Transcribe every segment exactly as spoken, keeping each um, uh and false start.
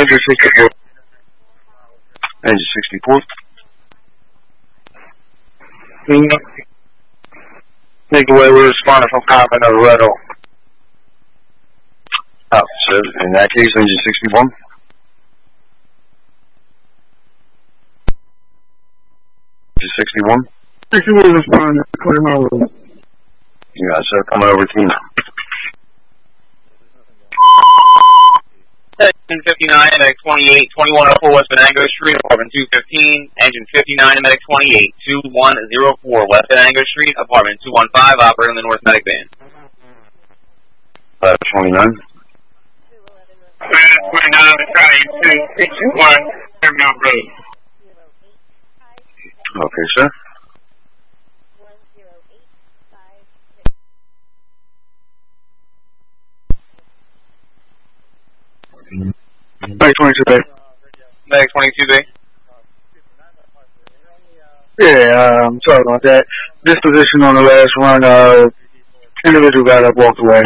Engine sixty-four. Engine sixty-four. Make the way, we're responding from Coppin of Red Oak. Oh, so in that case, engine sixty-one. Engine sixty-one. sixty-one responding to Clay Hollow. You got sir, coming over to you now. Engine fifty-nine, medic twenty-eight, twenty-one oh four West Venango Street, apartment two fifteen. Engine fifty-nine, medic twenty-eight, twenty-one oh four West Venango Street, apartment two one five, operating the North Medic Van. five twenty-nine. five twenty-nine, Battalion two sixty-one, Terminal Road. Okay, sir. Medic twenty-two B. Medic twenty-two B. Yeah, um, sorry about that. Disposition on the last run, uh, individual got up, walked away.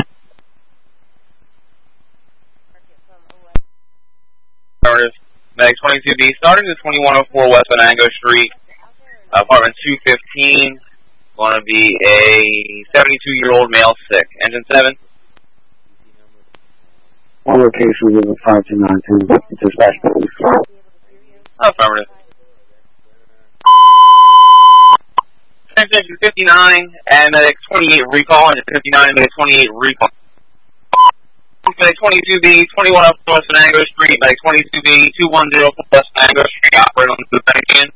Medic twenty-two B, starting at twenty-one oh four West Venango Street, apartment two fifteen. Going to be a seventy-two-year-old male sick. Engine seven. All locations of the five two nine two, dispatch police. Affirmative. Engine fifty-nine and medic twenty-eight recall. Engine fifty-nine and medic twenty-eight recall. Medic twenty-two B, twenty-one oh four West Venango Street. Medic twenty-two B, two one oh four West Venango Street. Operating on the medic van.